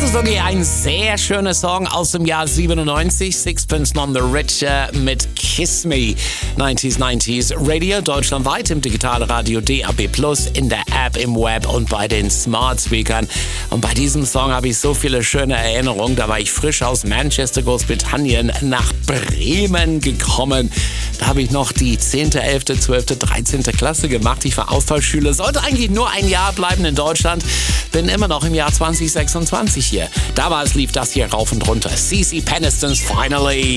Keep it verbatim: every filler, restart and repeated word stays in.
ist okay, ein sehr schöner Song aus dem Jahr siebenundneunzig. Sixpence None the Richer mit Kiss Me. neunziger neunzig Radio, deutschlandweit im Digitalradio D A B plus, in der App, im Web und bei den Smart Speakern. Und bei diesem Song habe ich so viele schöne Erinnerungen. Da war ich frisch aus Manchester, Großbritannien, nach Bremen gekommen. Da habe ich noch die zehnte, elfte, zwölfte, dreizehnte Klasse gemacht. Ich war Austauschschüler, sollte eigentlich nur ein Jahr bleiben in Deutschland. Bin immer noch im Jahr zwanzig sechsundzwanzig hier. Damals lief das hier rauf und runter. C C Penistons Finally.